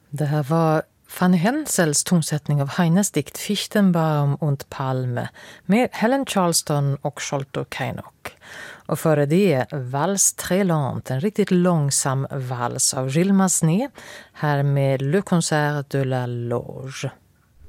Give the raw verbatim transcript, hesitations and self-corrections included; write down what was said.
Det här var Fanny Hensels tonsättning av Heines dikt Fichtenbaum und Palme med Helen Charleston och Sholto Kainok. Och före det Vals très lente, en riktigt långsam vals av Gilles Massenet, här med Le Concert de la Loge.